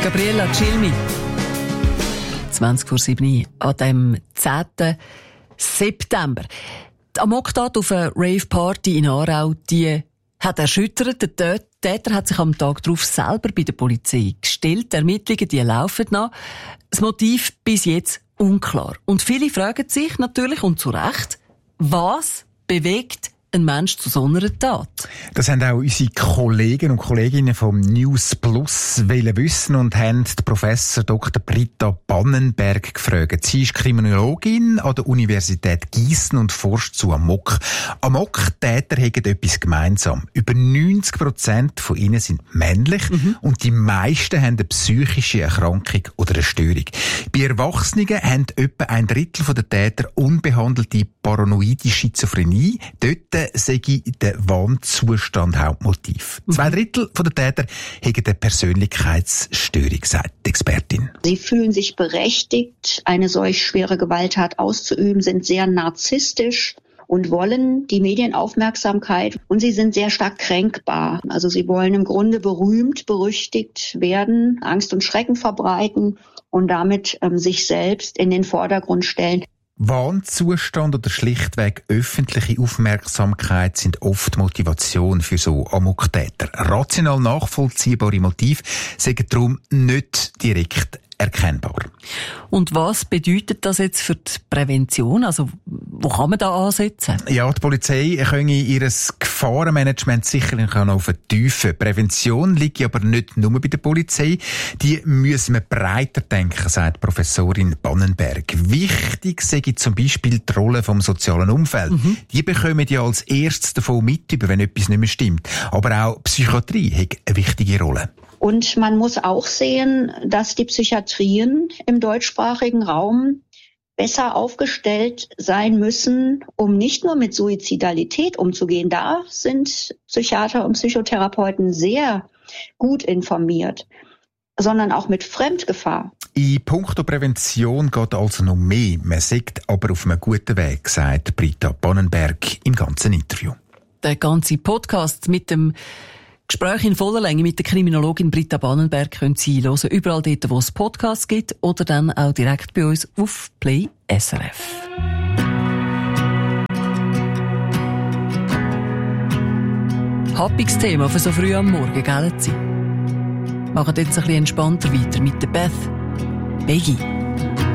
Gabriella Cilmi. 20:07 an dem 10. September. Die Amoktat auf einer Rave-Party in Aarau, die hat erschüttert. Der Täter hat sich am Tag darauf selber bei der Polizei gestellt. Die Ermittlungen, die laufen noch. Das Motiv bis jetzt unklar. Und viele fragen sich natürlich, und zu Recht, was bewegt ein Mensch zu so einer Tat? Das haben auch unsere Kollegen und Kolleginnen vom News Plus wissen und haben die Professor Dr. Britta Bannenberg gefragt. Sie ist Kriminologin an der Universität Gießen und forscht zu Amok. Amok-Täter haben etwas gemeinsam. Über 90% von ihnen sind männlich und die meisten haben eine psychische Erkrankung oder eine Störung. Bei Erwachsenen haben etwa ein Drittel der Täter unbehandelte paranoide Schizophrenie. Dort sei der Wahnzustand Hauptmotiv. 2/3 der Täter haben eine Persönlichkeitsstörung, sagt die Expertin. Sie fühlen sich berechtigt, eine solch schwere Gewalttat auszuüben, sind sehr narzisstisch und wollen die Medienaufmerksamkeit, und sie sind sehr stark kränkbar. Also sie wollen im Grunde berühmt, berüchtigt werden, Angst und Schrecken verbreiten und damit sich selbst in den Vordergrund stellen. Wahnzustand oder schlichtweg öffentliche Aufmerksamkeit sind oft Motivation für so Amoktäter. Rational nachvollziehbare Motive sind darum nicht direkt erkennbar. Und was bedeutet das jetzt für die Prävention? Also, wo kann man da ansetzen? Ja, die Polizei könne ihr Gefahrenmanagement sicherlich noch vertiefen. Prävention liegt aber nicht nur bei der Polizei. Die müssen wir breiter denken, sagt Professorin Bannenberg. Wichtig sei zum Beispiel die Rolle vom sozialen Umfeld. Die bekommen ja als erstes davon mit, wenn etwas nicht mehr stimmt. Aber auch Psychiatrie hat eine wichtige Rolle. Und man muss auch sehen, dass die Psychiatrien im deutschsprachigen Raum besser aufgestellt sein müssen, um nicht nur mit Suizidalität umzugehen. Da sind Psychiater und Psychotherapeuten sehr gut informiert, sondern auch mit Fremdgefahr. In puncto Prävention geht also noch mehr. Man sagt aber auf einem guten Weg, sagt Britta Bannenberg im ganzen Interview. Der ganze Podcast mit dem Gespräch in voller Länge mit der Kriminologin Britta Bannenberg können Sie hören, überall dort, wo es Podcasts gibt, oder dann auch direkt bei uns auf Play SRF. Happiges Thema für so früh am Morgen, gell? Sie machen jetzt ein bisschen entspannter weiter mit der Beth Beggy.